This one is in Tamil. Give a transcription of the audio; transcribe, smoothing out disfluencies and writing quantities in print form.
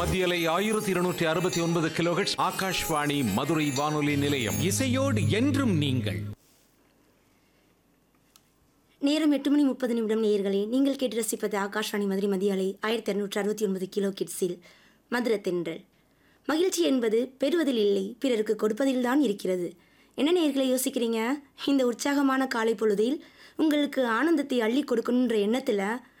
மத்தியலை 1269 கிலோஹெர்ட்ஸ் ஆகாஷ்வாணி மதுரை வானொலி நிலையம். இசையோடு என்றும் நீங்கள். நேரம் 8:30 நேயர்களே, நீங்கள் கேட்டு ரசிப்பது ஆகாஷ்வாணி மதுரை மதியாலை 1269 கிலோ கிட்ஸில் மதுர தென்றல். மகிழ்ச்சி என்பது பெறுவதில் இல்லை, பிறருக்கு கொடுப்பதில்தான் இருக்கிறது. என்ன நேயர்களை யோசிக்கிறீங்க? இந்த உற்சாகமான காலை பொழுதில் உங்களுக்கு ஆனந்தத்தை அள்ளி கொடுக்கணுன்ற எண்ணத்தில்